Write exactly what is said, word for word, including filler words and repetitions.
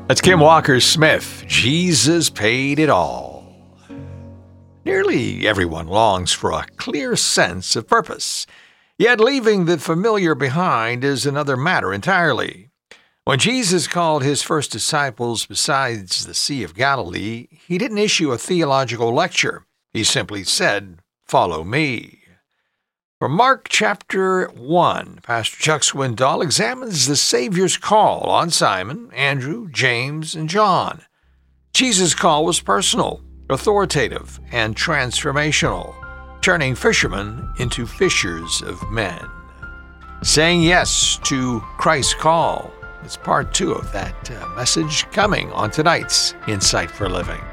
That's Kim Walker Smith. Jesus paid it all. Nearly everyone longs for a clear sense of purpose. Yet leaving the familiar behind is another matter entirely. When Jesus called his first disciples besides the Sea of Galilee, he didn't issue a theological lecture. He simply said, "Follow me." From Mark chapter one, Pastor Chuck Swindoll examines the Savior's call on Simon, Andrew, James, and John. Jesus' call was personal, authoritative, and transformational, turning fishermen into fishers of men. Saying yes to Christ's call is part two of that uh, message coming on tonight's Insight for Living.